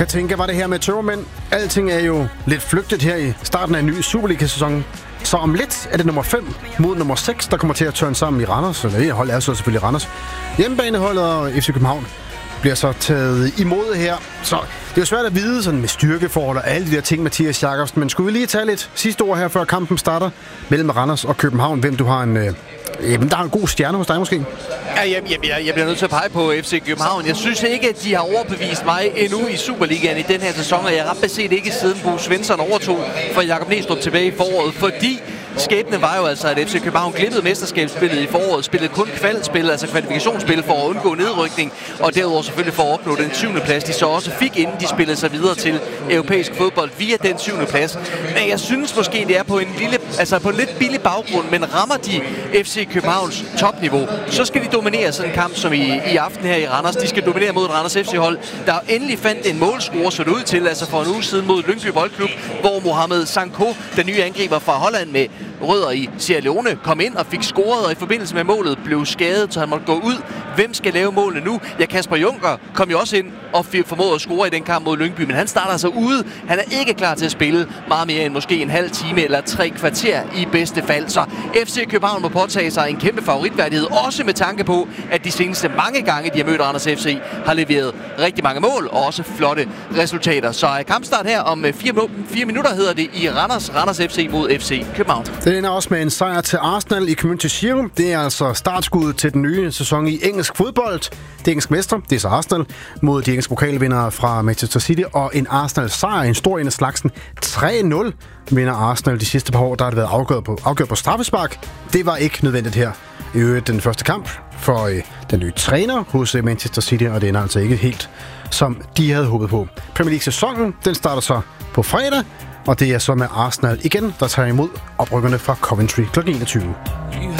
kan tænke, var det her med tømmermænd. Alting er jo lidt flygtigt her i starten af en ny Superliga-sæson. Så om lidt er det nummer 5 mod nummer 6, der kommer til at tørne sammen i Randers. Eller det hold er så selvfølgelig Randers. Hjemmebaneholdet og FC København bliver så taget imod her. Så det er jo svært at vide sådan med styrkeforhold og alle de der ting, Mathias Jakobsen. Men skulle vi lige tage lidt sidste ord her, før kampen starter mellem Randers og København? Hvem du har der har en god stjerne hos dig måske? Ja, jeg bliver nødt til at pege på FC København. Jeg synes ikke, at de har overbevist mig endnu i Superligaen i den her sæson, og jeg har ret beset ikke siden Bo Svensson overtog for Jakob Næstrup tilbage i foråret, fordi skæbnen var jo altså, at FC København glippede mesterskabsspillet i foråret, spillede kun kvalspil, altså kvalifikationsspil for at undgå nedrykning, og derudover selvfølgelig for at opnå den 7. plads, de så også fik, inden de spillede sig videre til europæisk fodbold via den 7. plads. Men jeg synes måske, det er på på en lidt billig baggrund, men rammer de FC Københavns topniveau, så skal de dominere sådan en kamp som i aften her i Randers. De skal dominere mod et Randers FC-hold, der endelig fandt en målscore, så det ud til, altså for en uge siden mod Lyngby Boldklub, hvor Mohamed Sanko, den nye angriber fra Holland med rødder i Sierra Leone, kom ind og fik scoret, og i forbindelse med målet blev skadet, så han måtte gå ud. Hvem skal lave målene nu? Ja, Kasper Junker kom jo også ind og formåede at score i den kamp mod Lyngby, men han starter altså ude. Han er ikke klar til at spille meget mere end måske en halv time eller 3 kvarter i bedste fald. Så FC København må påtage sig en kæmpe favoritværdighed, også med tanke på, at de seneste mange gange, de har mødt Randers FC, har leveret rigtig mange mål og også flotte resultater. Så kampstart her om 4 minutter hedder det i Randers FC mod FC København. Det ender også med en sejr til Arsenal i Community Shield. Det er altså startskuddet til den nye sæson i engelsk fodbold. Det engelske mestre, det er så Arsenal, mod de engelske pokalvindere fra Manchester City. Og en Arsenal-sejr, en stor en af slagsen. 3-0 vinder Arsenal de sidste par år. Der har det været afgjort på straffespark. Det var ikke nødvendigt her. I øvrigt den første kamp for den nye træner hos Manchester City, og det ender altså ikke helt, som de havde håbet på. Premier League-sæsonen, den starter så på fredag, og det er så med Arsenal igen, der tager imod oprykkerne fra Coventry kl. 21.